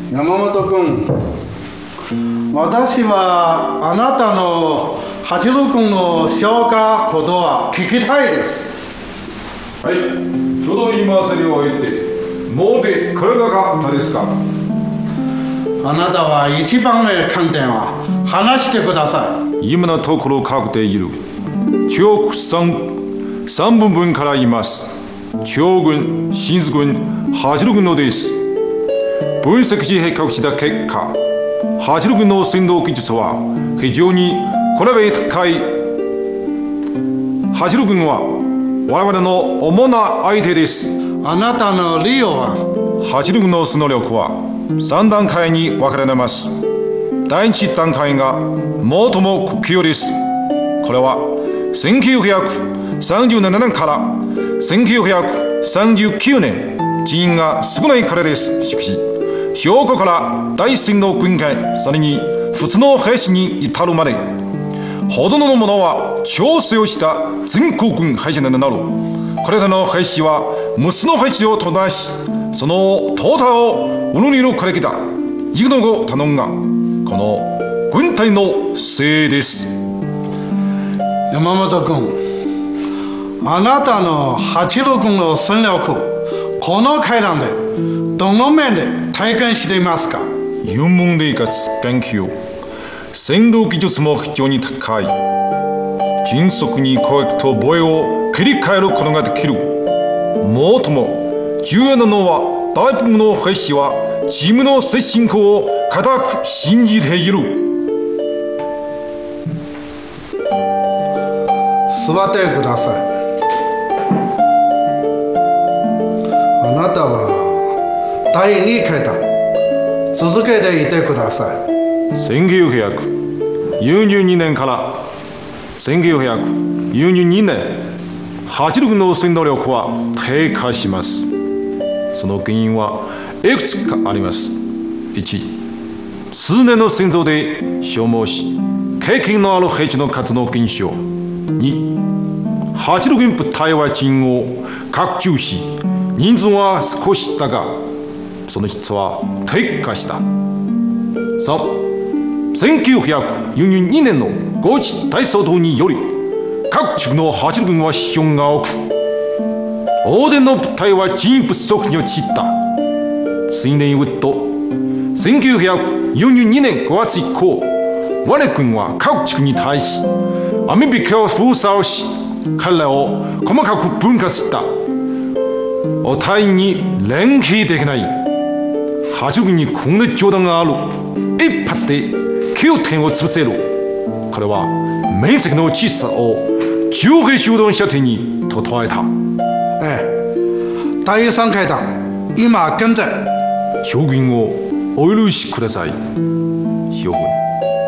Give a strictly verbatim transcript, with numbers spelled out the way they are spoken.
山本君、私はあなたの八郎君の消化ことは聞きたいです。 はい、ちょうど言い回せりを終えて、もうでこれがかですか。 あなたは一番の観点は話してください。 今のところ書くている。中国三三分分から言います。中央軍、新津軍、八郎軍のです。分析し比較した結果、八郎軍の戦闘技術は非常にこれべ高い。八郎軍は我々の主な相手です。 あなたの理由は？ 八郎軍のその力は三段階に分かれます。第一段階が最も屈強です。これはせんきゅうひゃくさんじゅうななねんからせんきゅうひゃくさんじゅうきゅうねん、人員が少ないからです。しかし、兵庫から大戦の軍艦、それに普通の兵士に至るまで、ほとんどの者は調整をした全国軍兵士になる。これらの兵士は無数の兵士を唱えし、その淘汰をうぬにのこれきだ。いくのご頼んが、この軍隊のせいです。 山本君、あなたの八郎軍の戦力、この会談でどの面で体験していますか？ 有門でかつ研究、戦闘技術も非常に高い。迅速に攻撃と防衛を切り替えることができる。もっとも重要なのは、大部分の兵士はチームの精神を固く信じている。 座ってください。あなたは第二回だ。続けていてください。 せんきゅうひゃくよんじゅうにねんからせんきゅうひゃくよんじゅうにねん、八郎軍の戦闘力は低下します。その原因はいくつかあります。いち、数年の戦争で消耗し、経験のある兵士の数の減少。に、八郎軍部隊は人員を拡充し、人数は少しだが、その質は低下した。さん、せんきゅうひゃくよんじゅうにねんの五一大騒動により、各地区の八郎軍は死傷が多く、大勢の部隊は人員不足に陥った。ついでに言うと、せんきゅうひゃくよんじゅうにねんごがつ以降、我軍は各地区に対し、アメリカを封鎖をし、彼らを細かく分割した。お互いに連携できない。八郎軍にこんな冗談がある。一発できゅうてんを潰せる。これは面積の小ささを中兵集団射程に例えた。 ええ、第三回だ。今現在。 将軍をお許しください。将軍。